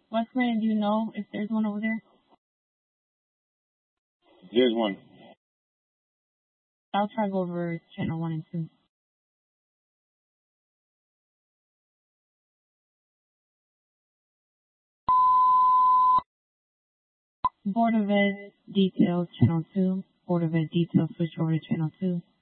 Westman, do you know if there's one over there? There's one. I'll try go over channel 1 and 2. Board of Ed details channel 2. Board of Ed details switch over to channel 2.